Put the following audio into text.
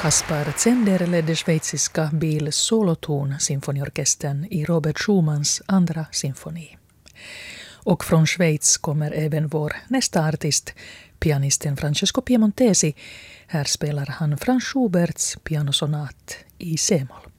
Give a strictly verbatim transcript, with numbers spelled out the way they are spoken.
Kaspar Zender ledde schweiziska Biel Solothurn-symfoniorkestern i Robert Schumans andra symfoni. Och från Schweiz kommer även vår nästa artist, pianisten Francesco Piemontesi. Här spelar han Franz Schuberts pianosonat i C-moll.